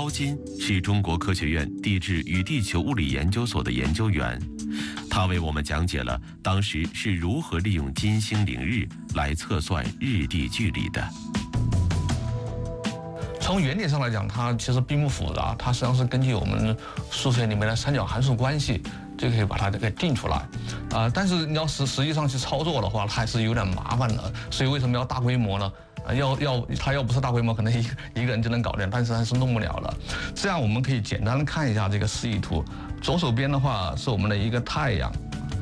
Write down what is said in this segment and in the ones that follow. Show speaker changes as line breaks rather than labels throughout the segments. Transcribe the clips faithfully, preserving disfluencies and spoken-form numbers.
高金是中国科学院地质与地球物理研究所的研究员，他为我们讲解了当时是如何利用金星凌日来测算日地距离的。
从原理上来讲，它其实并不复杂，它实际上是根据我们数学里面的三角函数关系，就可以把它给定出来。啊、呃，但是你要实实际上去操作的话，它还是有点麻烦的。所以为什么要大规模呢？呃、要要它要不是大规模，可能一个一个人就能搞定，但是还是弄不了的。这样我们可以简单的看一下这个示意图。左手边的话是我们的一个太阳，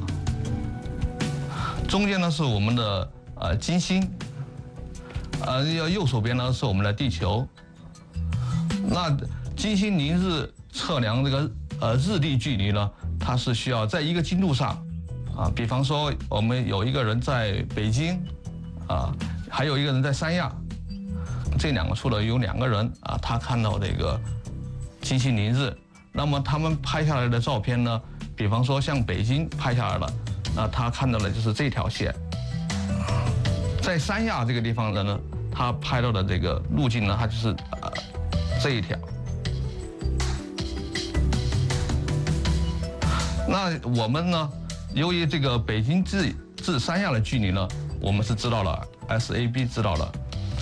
中间呢是我们的呃金星，呃要右手边呢是我们的地球。那金星凌日测量这个呃日地距离呢，它是需要在一个经度上，啊，比方说我们有一个人在北京，啊，还有一个人在三亚，这两个处呢有两个人啊，他看到这个金星凌日，那么他们拍下来的照片呢，比方说像北京拍下来了，那他看到的就是这条线，在三亚这个地方的呢，他拍到的这个路径呢，它就是呃。这一条，那我们呢？由于这个北京至至三亚的距离呢，我们是知道了 S A B 知道了。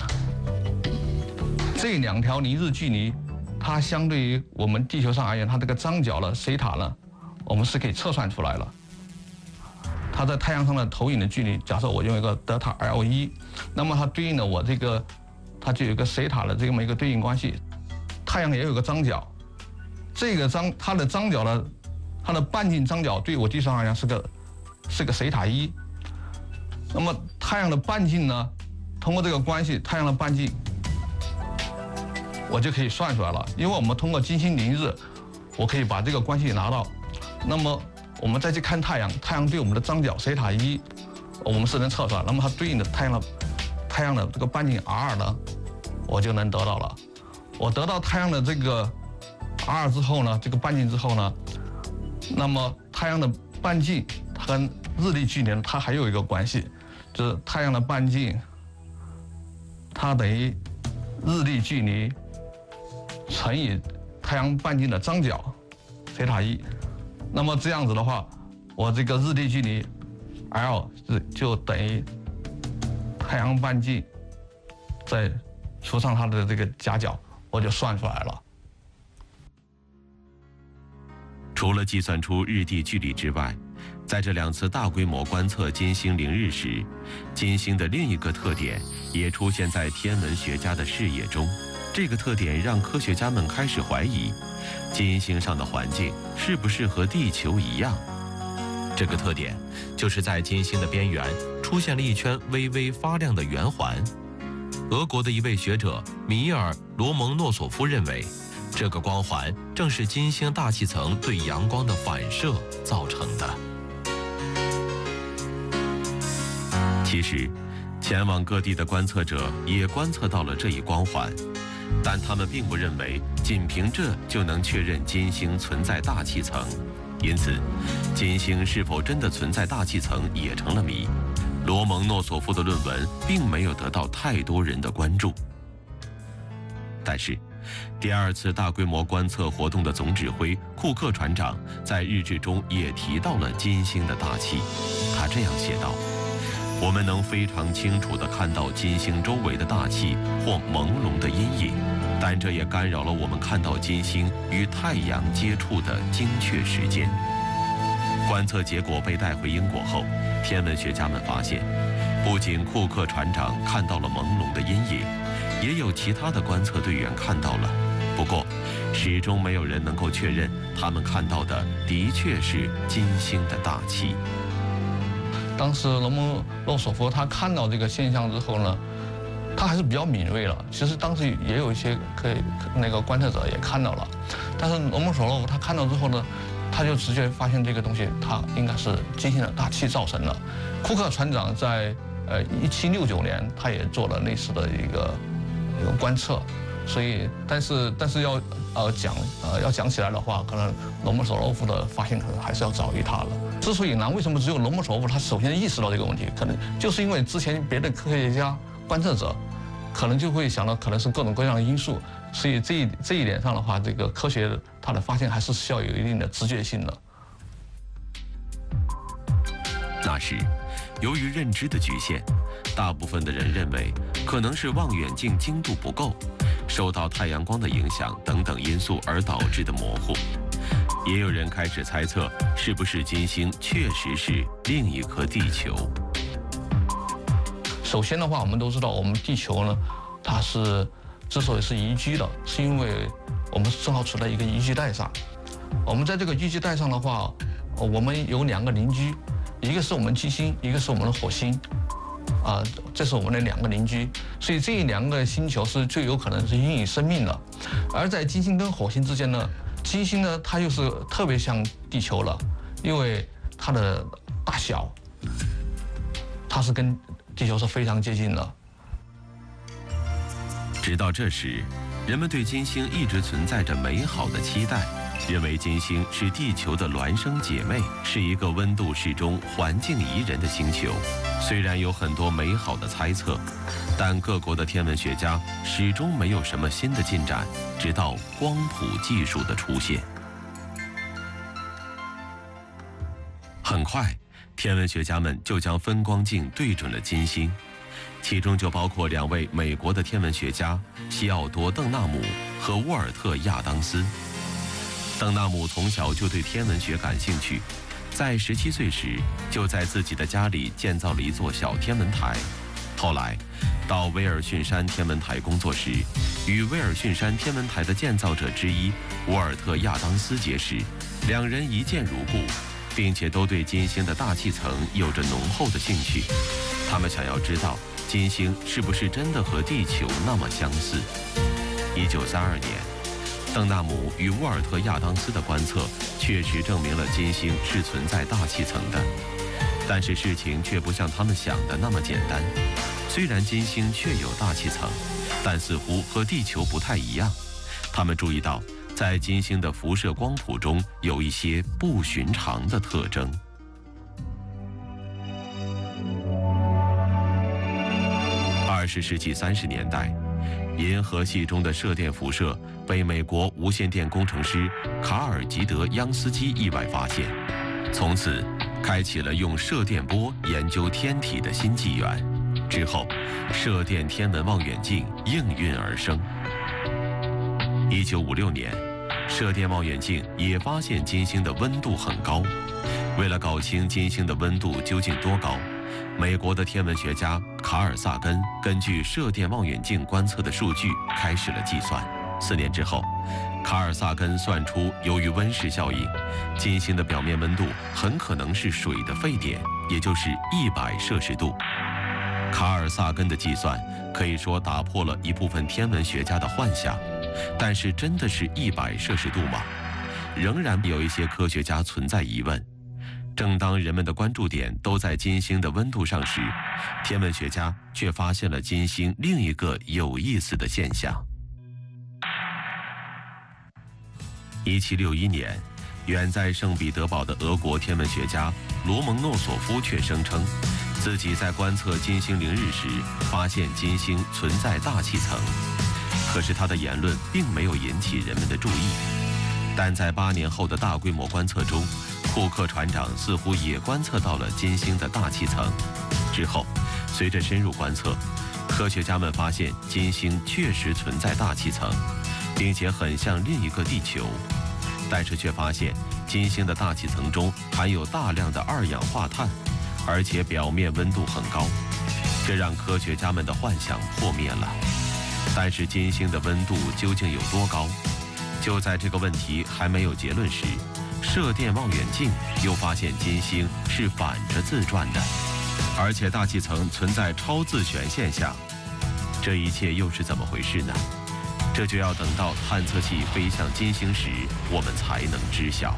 这两条凌日距离，它相对于我们地球上而言，它这个张角呢西塔呢，我们是可以测算出来了。它在太阳上的投影的距离，假设我用一个德塔 L 一，那么它对应的我这个，它就有一个西塔的这么一个对应关系。太阳也有个张角，这个张它的张角呢，它的半径张角对我地球上而言是个是个西塔一。那么太阳的半径呢，通过这个关系，太阳的半径我就可以算出来了。因为我们通过金星凌日，我可以把这个关系拿到。那么我们再去看太阳，太阳对我们的张角西塔一，我们是能测出来。那么它对应的太阳的太阳的这个半径 r 呢，我就能得到了。我得到太阳的这个 r 之后呢，这个半径之后呢，那么太阳的半径它跟日地距离它还有一个关系，就是太阳的半径它等于日地距离乘以太阳半径的张角西塔一。那么这样子的话，我这个日地距离 L 就等于太阳半径再除上它的这个夹角，我就算出来了。
除了计算出日地距离之外，在这两次大规模观测金星凌日时，金星的另一个特点也出现在天文学家的视野中。这个特点让科学家们开始怀疑，金星上的环境是不是和地球一样？这个特点就是在金星的边缘出现了一圈微微发亮的圆环。俄国的一位学者米尔·罗蒙诺索夫认为，这个光环正是金星大气层对阳光的反射造成的。其实，前往各地的观测者也观测到了这一光环，但他们并不认为仅凭这就能确认金星存在大气层，因此，金星是否真的存在大气层也成了谜。罗蒙诺索夫的论文并没有得到太多人的关注。但是，第二次大规模观测活动的总指挥库克船长在日志中也提到了金星的大气。他这样写道：“我们能非常清楚地看到金星周围的大气或朦胧的阴影，但这也干扰了我们看到金星与太阳接触的精确时间。”观测结果被带回英国后，天文学家们发现，不仅库克船长看到了朦胧的阴影，也有其他的观测队员看到了。不过，始终没有人能够确认他们看到的的确是金星的大气。
当时罗蒙诺索夫他看到这个现象之后呢，他还是比较敏锐了。其实当时也有一些可以那个观测者也看到了，但是罗蒙索诺夫他看到之后呢，他就直接发现这个东西，它应该是金星的大气造成的。库克船长在呃一七六九年，他也做了类似的一个一个观测，所以但是但是要呃讲呃要讲起来的话，可能罗蒙索诺夫的发现可能还是要早于他了。之所以难，为什么只有罗蒙索诺夫他首先意识到这个问题，可能就是因为之前别的科学家观测者可能就会想到可能是各种各样的因素。所以这一这一点上的话，这个科学它的发现还是需要有一定的直觉性的。
那时，由于认知的局限，大部分的人认为可能是望远镜精度不够，受到太阳光的影响等等因素而导致的模糊。也有人开始猜测，是不是金星确实是另一颗地球。
首先的话，我们都知道，我们地球呢，它是之所以是宜居的，是因为我们正好处在一个宜居带上。我们在这个宜居带上的话，我们有两个邻居，一个是我们金星，一个是我们的火星，啊、呃，这是我们的两个邻居。所以这两个星球是最有可能是孕育生命的。而在金星跟火星之间呢，金星呢，它又是特别像地球了，因为它的大小，它是跟地球是非常接近的。
直到这时，人们对金星一直存在着美好的期待，认为金星是地球的孪生姐妹，是一个温度适中、环境宜人的星球。虽然有很多美好的猜测，但各国的天文学家始终没有什么新的进展，直到光谱技术的出现。很快，天文学家们就将分光镜对准了金星，其中就包括两位美国的天文学家西奥多·邓纳姆和沃尔特·亚当斯。邓纳姆从小就对天文学感兴趣，在十七岁时就在自己的家里建造了一座小天文台。后来，到威尔逊山天文台工作时，与威尔逊山天文台的建造者之一沃尔特·亚当斯结识，两人一见如故，并且都对金星的大气层有着浓厚的兴趣。他们想要知道金星是不是真的和地球那么相似。一九三二年，邓纳姆与沃尔特·亚当斯的观测确实证明了金星是存在大气层的，但是事情却不像他们想的那么简单。虽然金星确有大气层，但似乎和地球不太一样。他们注意到，在金星的辐射光谱中有一些不寻常的特征。二十世纪三十年代，银河系中的射电辐射被美国无线电工程师卡尔吉德·央斯基意外发现，从此开启了用射电波研究天体的新纪元。之后，射电天文望远镜应运而生。一九五六年，射电望远镜也发现金星的温度很高。为了搞清金星的温度究竟多高，美国的天文学家卡尔萨根根据射电望远镜观测的数据开始了计算。四年之后，卡尔萨根算出，由于温室效应，金星的表面温度很可能是水的沸点，也就是一百摄氏度。卡尔萨根的计算可以说打破了一部分天文学家的幻想，但是真的是一百摄氏度吗？仍然有一些科学家存在疑问。正当人们的关注点都在金星的温度上时，天文学家却发现了金星另一个有意思的现象。一七六一年，远在圣彼得堡的俄国天文学家罗蒙诺索夫却声称，自己在观测金星凌日时发现金星存在大气层。可是他的言论并没有引起人们的注意。但在八年后的大规模观测中，库克船长似乎也观测到了金星的大气层。之后，随着深入观测，科学家们发现金星确实存在大气层，并且很像另一个地球。但是却发现金星的大气层中含有大量的二氧化碳，而且表面温度很高，这让科学家们的幻想破灭了。但是金星的温度究竟有多高？就在这个问题还没有结论时，射电望远镜又发现金星是反着自转的，而且大气层存在超自旋现象。这一切又是怎么回事呢？这就要等到探测器飞向金星时，我们才能知晓。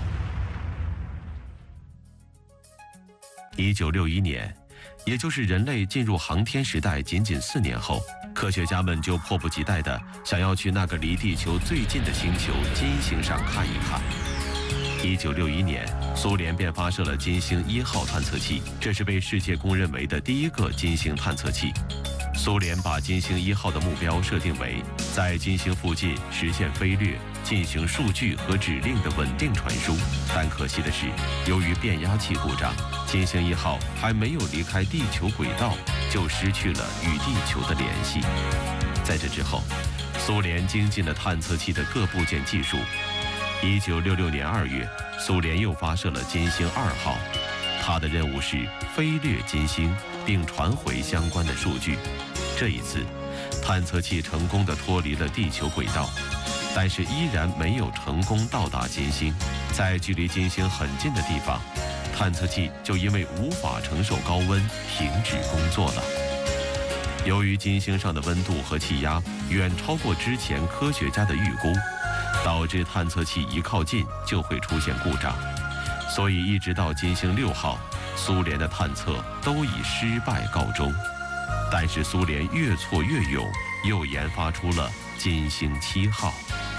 一九六一年，也就是人类进入航天时代仅仅四年后，科学家们就迫不及待地想要去那个离地球最近的星球金星上看一看。一九六一年，苏联便发射了金星一号探测器，这是被世界公认为的第一个金星探测器。 苏联把金星一号的目标设定为在金星附近实现飞掠，进行数据和指令的稳定传输。但可惜的是，由于变压器故障，金星一号还没有离开地球轨道，就失去了与地球的联系。在这之后，苏联精进了探测器的各部件技术。一九六六年二月，苏联又发射了金星二号，它的任务是飞掠金星，并传回相关的数据。这一次，探测器成功地脱离了地球轨道，但是依然没有成功到达金星。在距离金星很近的地方，探测器就因为无法承受高温，停止工作了。由于金星上的温度和气压远超过之前科学家的预估，导致探测器一靠近就会出现故障，所以一直到金星六号，苏联的探测都以失败告终。但是苏联越挫越勇，又研发出了金星七号。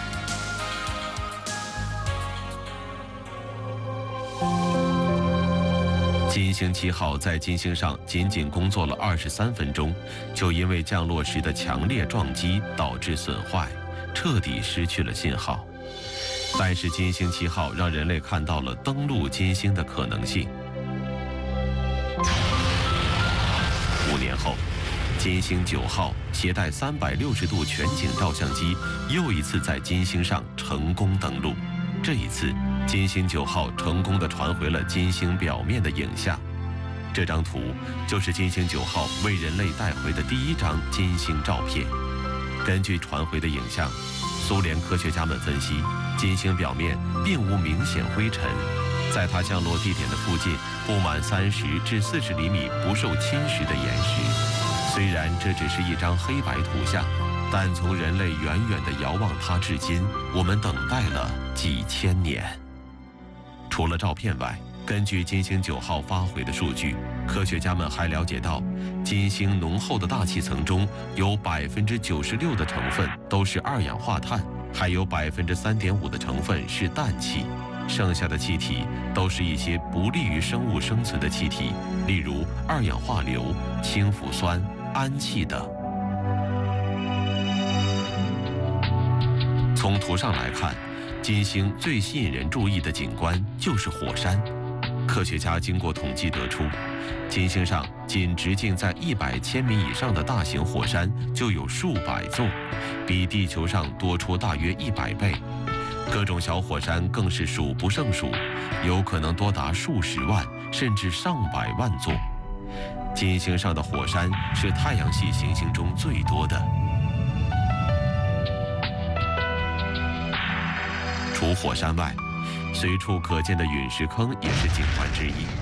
金星七号在金星上仅仅工作了二十三分钟，就因为降落时的强烈撞击导致损坏，彻底失去了信号。但是金星七号让人类看到了登陆金星的可能性。五年后，金星九号携带三百六十度全景照相机，又一次在金星上成功登陆。这一次，金星九号成功地传回了金星表面的影像。这张图就是金星九号为人类带回的第一张金星照片。根据传回的影像，苏联科学家们分析，金星表面并无明显灰尘，在它降落地点的附近布满三十至四十厘米不受侵蚀的岩石。虽然这只是一张黑白图像，但从人类远远地遥望它至今，我们等待了几千年。除了照片外，根据金星九号发回的数据，科学家们还了解到，金星浓厚的大气层中有百分之九十六的成分都是二氧化碳，还有百分之三点五的成分是氮气，剩下的气体都是一些不利于生物生存的气体，例如二氧化硫、氢氟酸、氨气等。从图上来看，金星最吸引人注意的景观就是火山。科学家经过统计得出，金星上仅直径在一百千米以上的大型火山就有数百座，比地球上多出大约一百倍。各种小火山更是数不胜数，有可能多达数十万甚至上百万座。金星上的火山是太阳系行星中最多的。除火山外，随处可见的陨石坑也是景观之一。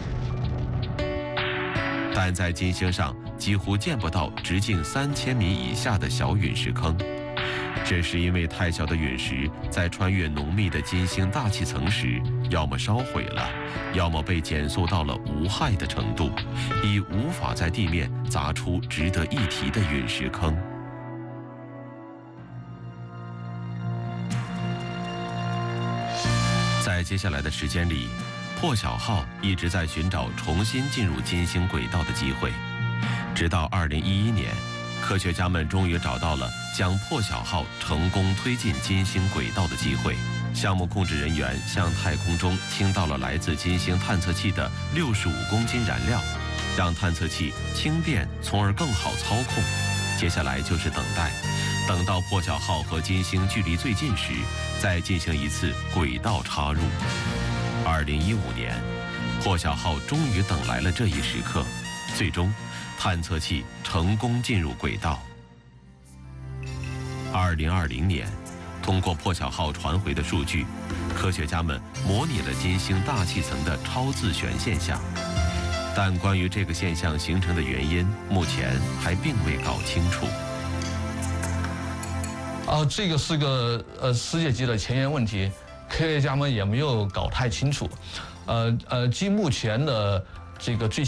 但在金星上几乎见不到直径三千米以下的小陨石坑，这是因为太小的陨石在穿越浓密的金星大气层时，要么烧毁了，要么被减速到了无害的程度，已无法在地面砸出值得一提的陨石坑。在接下来的时间里，破晓号一直在寻找重新进入金星轨道的机会，直到二零一一年，科学家们终于找到了将破晓号成功推进金星轨道的机会。项目控制人员向太空中倾倒了来自金星探测器的六十五公斤燃料，让探测器轻便，从而更好操控。接下来就是等待，等到破晓号和金星距离最近时，再进行一次轨道插入。二零一五年，破晓号终于等来了这一时刻，最终，探测器成功进入轨道。二零二零年，通过破晓号传回的数据，科学家们模拟了金星大气层的超自旋现象，但关于这个现象形成的原因，目前还并未搞清楚。
啊，这个是个呃世界级的前沿问题，科学家们也没有搞太清楚。呃呃，据目前的这个最